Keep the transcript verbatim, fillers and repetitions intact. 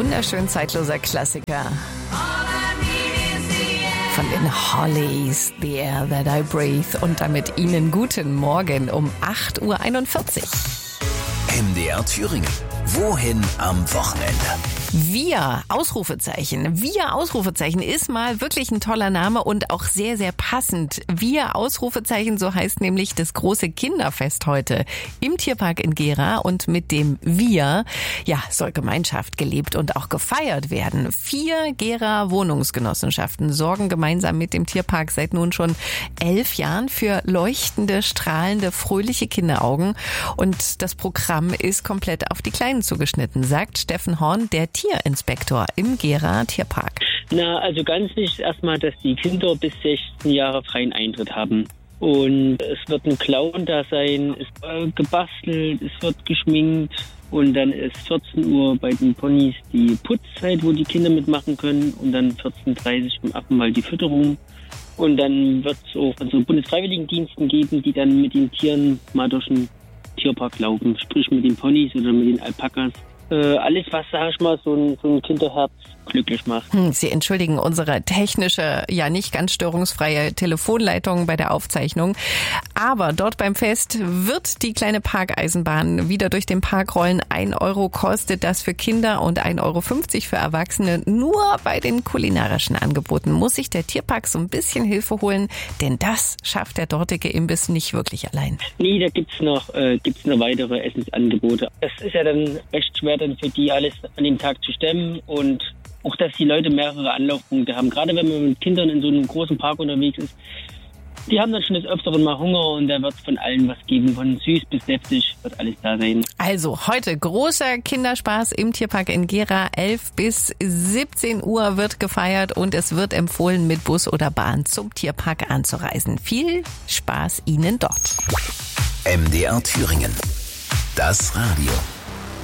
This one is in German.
wunderschön zeitloser Klassiker von den Hollies, The Air That I Breathe, und damit Ihnen guten Morgen um acht Uhr einundvierzig. M D R Thüringen. Wohin am Wochenende? Wir, Ausrufezeichen. Wir, Ausrufezeichen ist mal wirklich ein toller Name und auch sehr, sehr passend. Wir, Ausrufezeichen, so heißt nämlich das große Kinderfest heute im Tierpark in Gera. Und mit dem Wir, ja, soll Gemeinschaft gelebt und auch gefeiert werden. Vier Gera Wohnungsgenossenschaften sorgen gemeinsam mit dem Tierpark seit nun schon elf Jahren für leuchtende, strahlende, fröhliche Kinderaugen. Und das Programm ist komplett auf die Kleinen zugeschnitten, sagt Steffen Horn, der Tierinspektor im Gera Tierpark. Na, also ganz wichtig ist erstmal, dass die Kinder bis sechzehn Jahre freien Eintritt haben. Und es wird ein Clown da sein, es wird gebastelt, es wird geschminkt. Und dann ist vierzehn Uhr bei den Ponys die Putzzeit, wo die Kinder mitmachen können. Und dann vierzehn Uhr dreißig im Affenwald die Fütterung. Und dann wird es auch von so Bundesfreiwilligendiensten geben, die dann mit den Tieren mal durch den Tierpark laufen. Sprich mit den Ponys oder mit den Alpakas. Äh, alles, was, sag ich mal, so ein, so ein Kinderherz glücklich macht. Hm, Sie entschuldigen unsere technische, ja nicht ganz störungsfreie Telefonleitung bei der Aufzeichnung. Aber dort beim Fest wird die kleine Parkeisenbahn wieder durch den Park rollen. Ein Euro kostet das für Kinder und ein Euro fünfzig für Erwachsene. Nur bei den kulinarischen Angeboten muss sich der Tierpark so ein bisschen Hilfe holen, denn das schafft der dortige Imbiss nicht wirklich allein. Nee, da gibt's noch, äh, gibt's noch weitere Essensangebote. Es ist ja dann recht schwer, dann für die alles an den Tag zu stemmen, und auch, dass die Leute mehrere Anlaufpunkte haben. Gerade wenn man mit Kindern in so einem großen Park unterwegs ist, die haben dann schon des Öfteren mal Hunger, und da wird es von allen was geben. Von süß bis deftig wird alles da sein. Also heute großer Kinderspaß im Tierpark in Gera. elf bis siebzehn Uhr wird gefeiert und es wird empfohlen, mit Bus oder Bahn zum Tierpark anzureisen. Viel Spaß Ihnen dort. M D R Thüringen. Das Radio.